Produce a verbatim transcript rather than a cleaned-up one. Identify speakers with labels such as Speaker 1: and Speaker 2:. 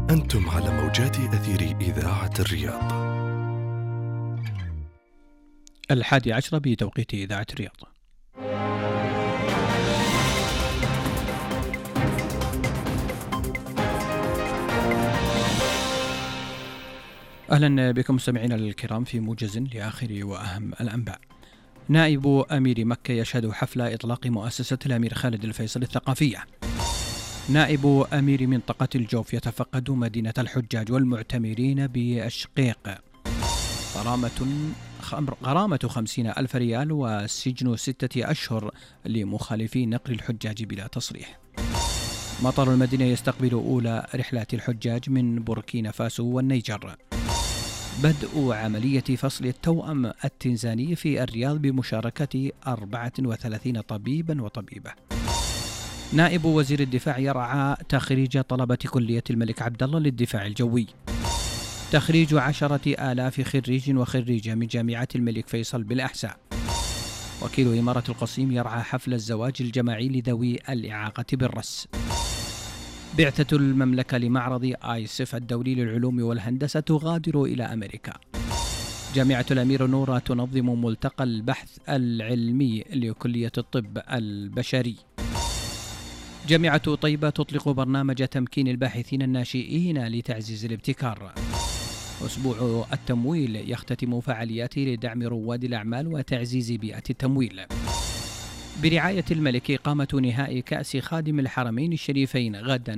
Speaker 1: أنتم على موجات أثير إذاعة الرياض.
Speaker 2: الحادي عشر بتوقيت إذاعة الرياض. أهلا بكم مستمعينا الكرام في موجز لآخر وأهم الأنباء. نائب أمير مكة يشهد حفل إطلاق مؤسسة الأمير خالد الفيصل الثقافية. نائب أمير منطقة الجوف يتفقد مدينة الحجاج والمعتمرين بأشقيق. غرامة غرامة خمسين ألف ريال وسجن ستة أشهر لمخالفي نقل الحجاج بلا تصريح. مطار المدينة يستقبل أولى رحلات الحجاج من بوركينا فاسو والنيجر. بدء عملية فصل التوأم التنزاني في الرياض بمشاركة أربعة وثلاثين طبيبا وطبيبة. نائب وزير الدفاع يرعى تخريج طلبة كلية الملك عبدالله للدفاع الجوي. تخريج عشرة آلاف خريج وخريجة من جامعة الملك فيصل بالأحساء. وكيل إمارة القصيم يرعى حفل الزواج الجماعي لذوي الإعاقة بالرس. بعثة المملكة لمعرض آيسف الدولي للعلوم والهندسة تغادر إلى أمريكا. جامعة الأمير نورة تنظم ملتقى البحث العلمي لكلية الطب البشري. جامعة طيبة تطلق برنامج تمكين الباحثين الناشئين لتعزيز الابتكار. أسبوع التمويل يختتم فعالياته لدعم رواد الأعمال وتعزيز بيئة التمويل. برعاية الملك إقامة نهائي كأس خادم الحرمين الشريفين غدا